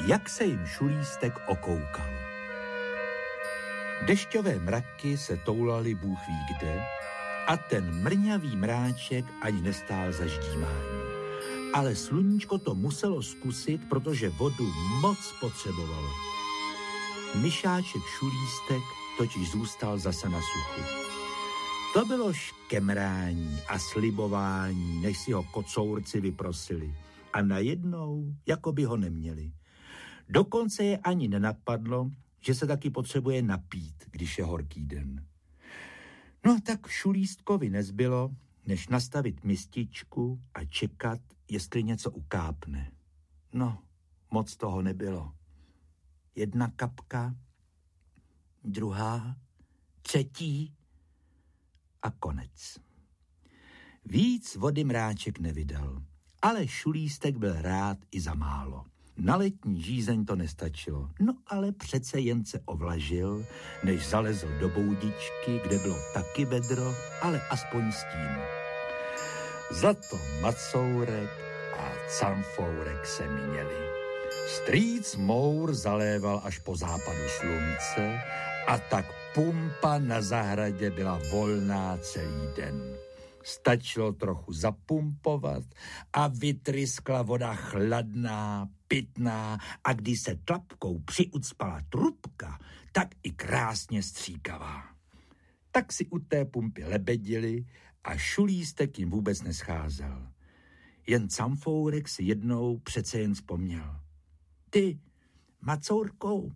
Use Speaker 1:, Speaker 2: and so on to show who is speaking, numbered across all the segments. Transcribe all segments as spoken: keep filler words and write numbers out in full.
Speaker 1: jak se jim Šulístek okoukal. Dešťové mraky se toulaly bůh ví kde a ten mrňavý mráček ani nestál za ždímání. Ale sluníčko to muselo zkusit, protože vodu moc potřebovalo. Myšáček Šulístek totiž zůstal zase na suchu. To bylo škemrání a slibování, než si ho kocourci vyprosili. A najednou, jako by ho neměli. Dokonce je ani nenapadlo, že se taky potřebuje napít, když je horký den. No tak Šulístkovi nezbylo, než nastavit mističku a čekat, jestli něco ukápne. No, moc toho nebylo. Jedna kapka, druhá, třetí a konec. Víc vody mráček nevydal, ale Šulístek byl rád i za málo. Na letní žízeň to nestačilo, no ale přece jen se ovlažil, než zalezl do boudičky, kde bylo taky vedro, ale aspoň stín. Zlato Macourek a Camfourek se měli. Strýc Mour zaléval až po západu slunce a tak pumpa na zahradě byla volná celý den. Stačilo trochu zapumpovat a vytryskla voda chladná, pitná a když se tlapkou přiucpala trubka, tak i krásně stříkavá. Tak si u té pumpy lebedili a Šulístek jim vůbec nescházel. Jen Camfourek si jednou přece jen vzpomněl. Ty, Macourkou,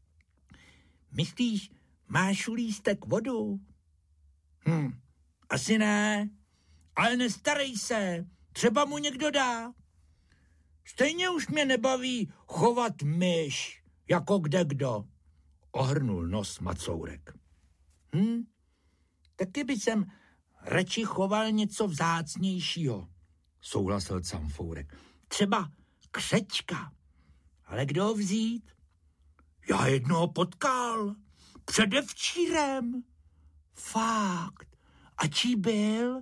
Speaker 1: myslíš, má Šulístek vodu? Hm, asi ne, ale nestarej se, třeba mu někdo dá. Stejně už mě nebaví chovat myš, jako kdekdo, ohrnul nos Macourek. Hm, taky by jsem radši choval něco vzácnějšího, souhlasil Camfourek. Třeba křečka. Ale kdo ho vzít? Já jednoho potkal. Předevčírem. Fakt. A čí byl?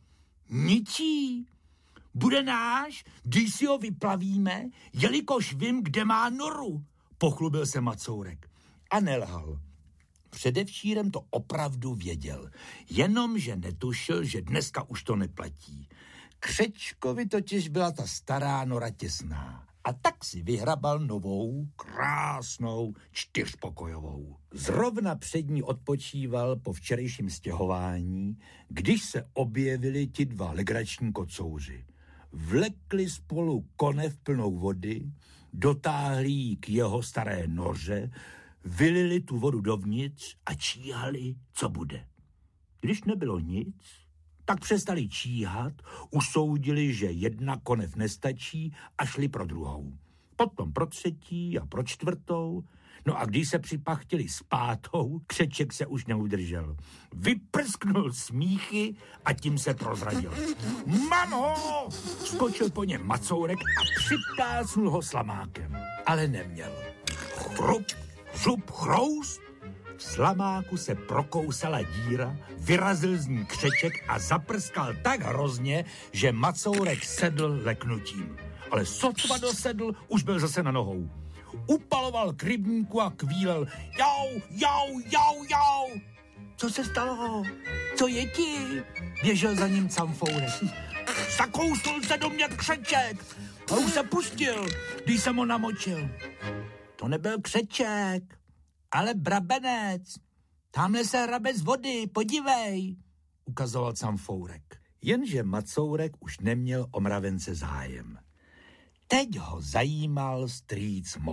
Speaker 1: Ničí. Bude náš, když si ho vyplavíme, jelikož vím, kde má noru, pochlubil se Macourek. A nelhal. Předevčírem to opravdu věděl, jenomže netušil, že dneska už to neplatí. Křečkovi totiž byla ta stará nora těsná. A tak si vyhrabal novou, krásnou, čtyřpokojovou. Zrovna před ní odpočíval po včerejším stěhování, když se objevili ti dva legrační kocouři. Vlekli spolu konev plnou vody, dotáhli ji k jeho staré noře, vylili tu vodu dovnitř a číhali, co bude. Když nebylo nic, tak přestali číhat, usoudili, že jedna konev nestačí a šli pro druhou. Potom pro třetí a pro čtvrtou. No a když se připachtili s pátou, Křeček se už neudržel. Vyprsknul smíchy a tím se prozradil. Mamo! Skočil po něm Macourek a připtácnul ho slamákem. Ale neměl. Chrup, šup, chroust. V slamáku se prokousala díra, vyrazil z ní Křeček a zaprskal tak hrozně, že Macourek sedl leknutím. Ale sotva dosedl, už byl zase na nohou. Upaloval k rybníku a kvílel. Jau, jau, jau, jau. Co se stalo? Co je ti? Běžel za ním Camfourek. Zakousl se do mě Křeček a už se pustil, když jsem ho namočil. To nebyl Křeček, ale brabenec. Tamhle se hrabe z vody, podívej, ukazoval Camfourek. Jenže Macourek už neměl o mravence zájem. Teď ho zajímal strýc Mour.